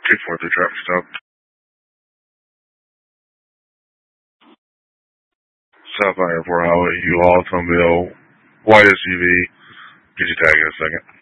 243 traffic stop. Southbound Airport Highway, U-Haul, automobile, white SUV. Get you tag in a second.